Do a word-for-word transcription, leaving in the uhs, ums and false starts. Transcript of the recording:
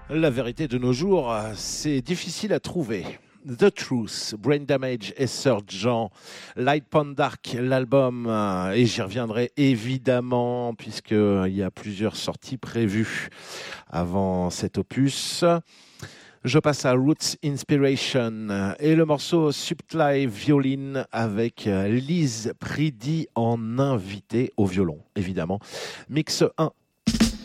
La vérité de nos jours, c'est difficile à trouver. The Truth, Brain Damage et Surgeon, Light Pond Dark, l'album, et j'y reviendrai évidemment puisqu'il y a plusieurs sorties prévues avant cet opus. Je passe à Roots Inspiration et le morceau Subtly Violin avec Liz Preedy en invité au violon, évidemment. Mix un.